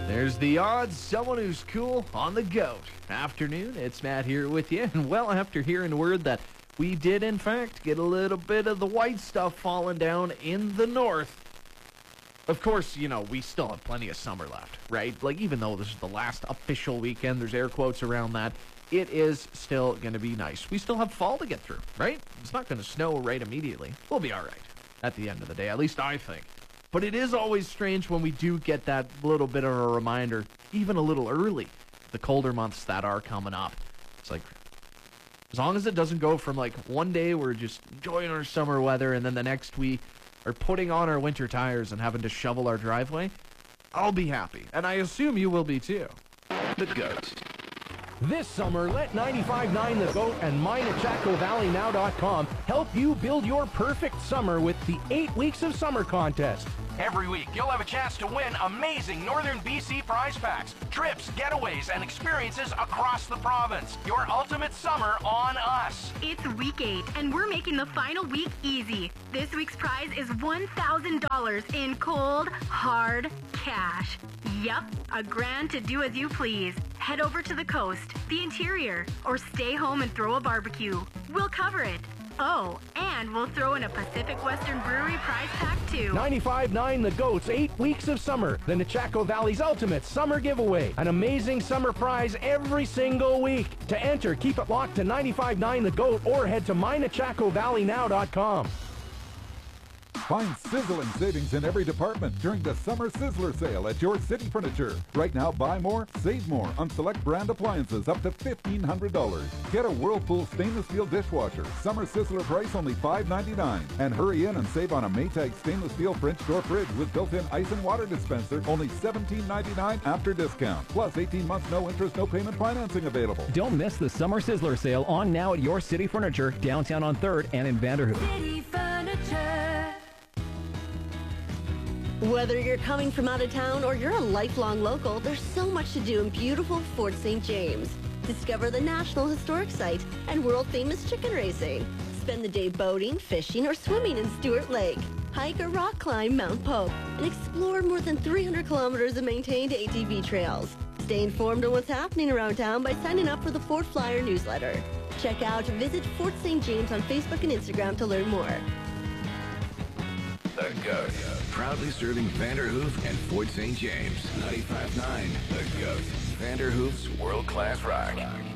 There's the odds. Someone who's cool on the goat. Afternoon, it's Matt here with you. And well, after hearing word that we did, in fact, get a little bit of the white stuff falling down in the north. Of course, you know, we still have plenty of summer left, right? Like, even though this is the last official weekend, there's air quotes around that, it is still going to be nice. We still have fall to get through, right? It's not going to snow right immediately. We'll be all right at the end of the day, at least I think. But it is always strange when we do get that little bit of a reminder, even a little early, the colder months that are coming up. It's like, as long as it doesn't go from like one day we're just enjoying our summer weather and then the next we are putting on our winter tires and having to shovel our driveway, I'll be happy. And I assume you will be too. The Goat. This summer, let 95.9 The Goat and MineChacoValleyNow.com help you build your perfect summer with the 8 Weeks of Summer contest. Every week, you'll have a chance to win amazing Northern BC prize packs, trips, getaways, and experiences across the province. Your ultimate summer on us. It's week 8, and we're making the final week easy. This week's prize is $1,000 in cold, hard cash. Yup, $1,000 to do as you please. Head over to the coast, the interior, or stay home and throw a barbecue. We'll cover it. Oh, and we'll throw in a Pacific Western Brewery prize pack too. 95.9 The Goat's 8 Weeks of Summer, the Nechaco Valley's ultimate summer giveaway. An amazing summer prize every single week. To enter, keep it locked to 95.9 The Goat or head to MineChacoValleyNow.com. Find sizzling savings in every department during the Summer Sizzler Sale at your City Furniture. Right now, buy more, save more on select brand appliances up to $1,500. Get a Whirlpool stainless steel dishwasher. Summer Sizzler price only $5.99. And hurry in and save on a Maytag stainless steel French door fridge with built-in ice and water dispenser, only $17.99 after discount. Plus 18 months, no interest, no payment financing available. Don't miss the Summer Sizzler Sale on now at your City Furniture, downtown on 3rd and in Vanderhoof. City Furniture. Whether you're coming from out of town or you're a lifelong local, there's so much to do in beautiful Fort St. James. Discover the National Historic Site and world-famous chicken racing. Spend the day boating, fishing, or swimming in Stewart Lake. Hike or rock climb Mount Pope and explore more than 300 kilometers of maintained ATV trails. Stay informed on what's happening around town by signing up for the Fort Flyer newsletter. Check out Visit Fort St. James on Facebook and Instagram to learn more. The Goat. Proudly serving Vanderhoof and Fort St. James. 95.9 The Goat. Vanderhoof's world-class rock.